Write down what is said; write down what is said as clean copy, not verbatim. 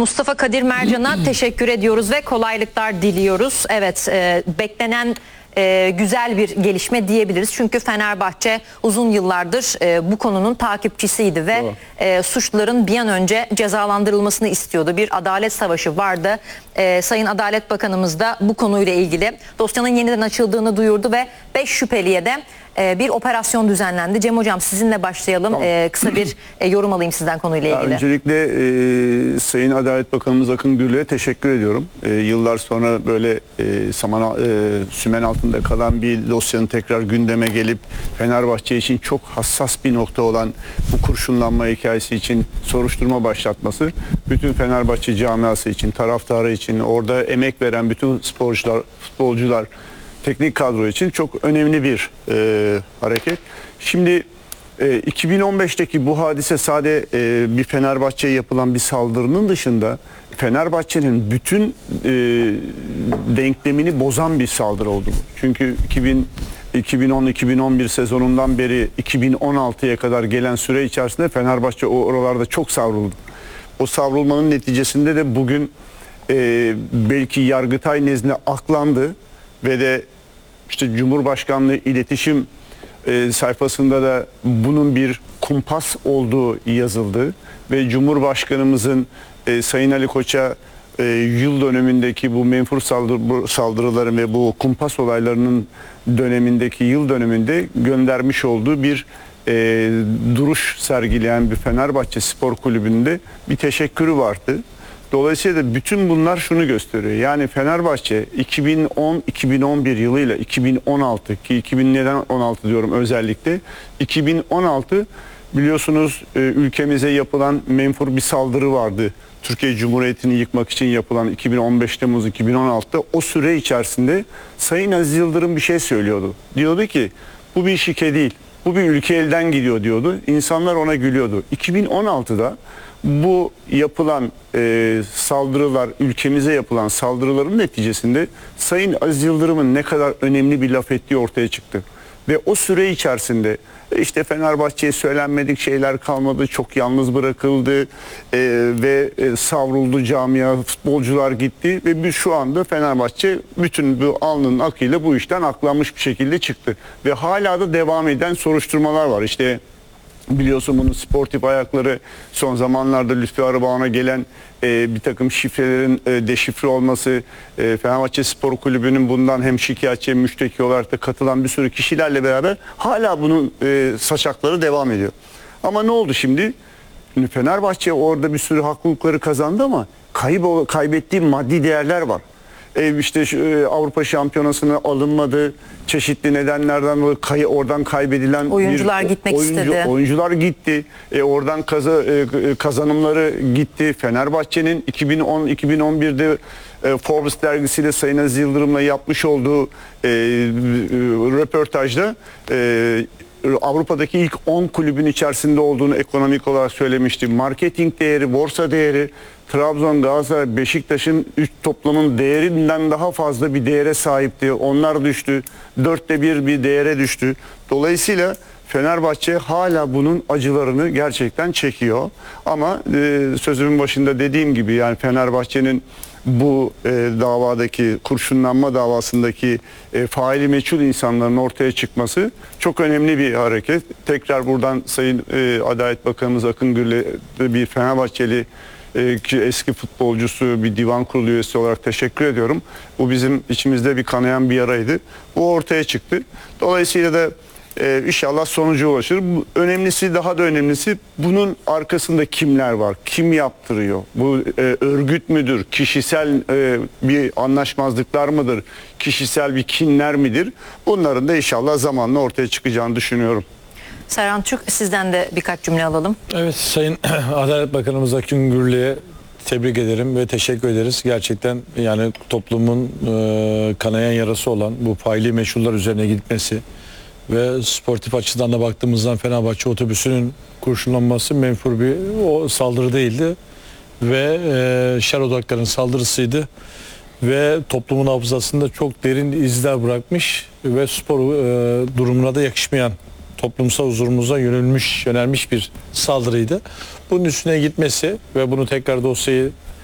Mustafa Kadir Mercan'a teşekkür ediyoruz ve kolaylıklar diliyoruz. Evet, beklenen güzel bir gelişme diyebiliriz. Çünkü Fenerbahçe uzun yıllardır bu konunun takipçisiydi ve suçluların bir an önce cezalandırılmasını istiyordu. Bir adalet savaşı vardı. Sayın Adalet Bakanımız da bu konuyla ilgili dosyanın yeniden açıldığını duyurdu ve 5 şüpheliye de bir operasyon düzenlendi. Cem Hocam, sizinle başlayalım. Tamam. Kısa bir yorum alayım sizden konuyla ilgili. Öncelikle Sayın Adalet Bakanımız Akın Gürlü'ye teşekkür ediyorum. Yıllar sonra böyle sümen altında kalan bir dosyanın tekrar gündeme gelip Fenerbahçe için çok hassas bir nokta olan bu kurşunlanma hikayesi için soruşturma başlatması, bütün Fenerbahçe camiası için, taraftarı için, orada emek veren bütün sporcular, futbolcular, teknik kadro için çok önemli bir hareket. Şimdi 2015'teki bu hadise sadece bir Fenerbahçe'ye yapılan bir saldırının dışında Fenerbahçe'nin bütün denklemini bozan bir saldırı oldu. Çünkü 2010-2011 sezonundan beri 2016'ya kadar gelen süre içerisinde Fenerbahçe oralarda çok savruldu. O savrulmanın neticesinde de bugün belki Yargıtay nezdinde aklandı ve de işte Cumhurbaşkanlığı iletişim sayfasında da bunun bir kumpas olduğu yazıldı ve Cumhurbaşkanımızın Sayın Ali Koç'a yıl dönemindeki bu menfur saldırıların ve bu kumpas olaylarının dönemindeki yıl döneminde göndermiş olduğu bir duruş sergileyen bir Fenerbahçe Spor Kulübü'nde bir teşekkürü vardı. Dolayısıyla bütün bunlar şunu gösteriyor. Yani Fenerbahçe 2010-2011 yılıyla 2016 ki 2000 neden 16 diyorum özellikle 2016 biliyorsunuz ülkemize yapılan menfur bir saldırı vardı. Türkiye Cumhuriyeti'ni yıkmak için yapılan 15 Temmuz 2016'da o süre içerisinde Sayın Aziz Yıldırım bir şey söylüyordu. Diyordu ki bu bir şike değil. Bu bir ülke elden gidiyor diyordu. İnsanlar ona gülüyordu. 2016'da bu yapılan saldırılar, ülkemize yapılan saldırıların neticesinde Sayın Aziz Yıldırım'ın ne kadar önemli bir laf ettiği ortaya çıktı. Ve o süre içerisinde işte Fenerbahçe'ye söylenmedik şeyler kalmadı, çok yalnız bırakıldı ve savruldu camia, futbolcular gitti ve biz şu anda Fenerbahçe bütün bu alnının akıyla bu işten aklanmış bir şekilde çıktı. Ve hala da devam eden soruşturmalar var. İşte biliyorsun bunun sportif ayakları son zamanlarda Lütfi Arıbağan'a gelen bir takım şifrelerin deşifre olması, Fenerbahçe Spor Kulübü'nün bundan hem şikayetçi hem müşteki olarak da katılan bir sürü kişilerle beraber hala bunun saçakları devam ediyor. Ama ne oldu şimdi? Fenerbahçe orada bir sürü haklılıkları kazandı ama kaybettiği maddi değerler var. İşte Avrupa Şampiyonası'na alınmadı. Çeşitli nedenlerden dolayı oradan kaybedilen oyuncular gitmek istedi. Oyuncular gitti. Oradan kazanımları gitti. Fenerbahçe'nin 2010-2011'de Forbes dergisiyle Sayın Aziz Yıldırım'la yapmış olduğu röportajda Avrupa'daki ilk 10 kulübün içerisinde olduğunu ekonomik olarak söylemişti. Marketing değeri, borsa değeri, Trabzon, Galatasaray, Beşiktaş'ın toplamın değerinden daha fazla bir değere sahipti. Onlar düştü. 1/4 bir değere düştü. Dolayısıyla Fenerbahçe hala bunun acılarını gerçekten çekiyor. Ama sözümün başında dediğim gibi yani Fenerbahçe'nin bu davadaki kurşunlanma davasındaki faili meçhul insanların ortaya çıkması çok önemli bir hareket. Tekrar buradan Sayın Adalet Bakanımız Akın Gürlü'ye bir Fenerbahçeli eski futbolcusu, bir divan kurulu üyesi olarak teşekkür ediyorum. Bu bizim içimizde bir kanayan bir yaraydı. Bu ortaya çıktı. Dolayısıyla da İnşallah sonuca ulaşır. Önemlisi, daha da önemlisi bunun arkasında kimler var? Kim yaptırıyor? Bu örgüt müdür? Kişisel bir anlaşmazlıklar mıdır? Kişisel bir kinler midir? Bunların da inşallah zamanla ortaya çıkacağını düşünüyorum. Serhan Türk, sizden de birkaç cümle alalım. Evet, Sayın Adalet Bakanımız Akın Gürlü'ye tebrik ederim ve teşekkür ederiz. Gerçekten yani toplumun kanayan yarası olan bu faili meşhurlar üzerine gitmesi ve sportif açıdan da baktığımızdan Fenerbahçe otobüsünün kurşunlanması menfur bir saldırı değildi ve şer odaklarının saldırısıydı ve toplumun hafızasında çok derin izler bırakmış ve spor durumuna da yakışmayan, toplumsal huzurumuza yönelmiş bir saldırıydı. Bunun üstüne gitmesi ve bunu tekrar dosyayı